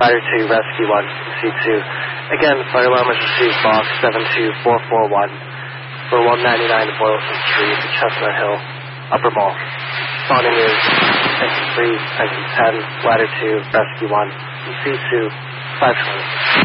Ladder 2, Rescue 1, C2. Again, fire alarm is received box 72441 for 199 Boylston Street, Chestnut Hill, Upper Mall. Responding is Exit 3, Exit 10, Ladder 2, Rescue 1, C2, 520.